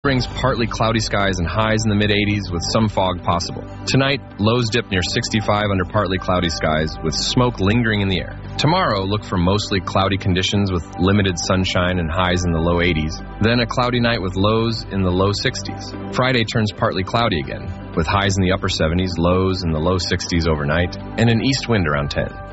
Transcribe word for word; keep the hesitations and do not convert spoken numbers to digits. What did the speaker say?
brings partly cloudy skies and highs in the mid eighties with some fog possible. Tonight, lows dip near sixty-five under partly cloudy skies with smoke lingering in the air. Tomorrow, look for mostly cloudy conditions with limited sunshine and highs in the low eighties. Then a cloudy night with lows in the low sixties. Friday turns partly cloudy again with highs in the upper seventies, lows in the low sixties overnight, and an east wind around ten.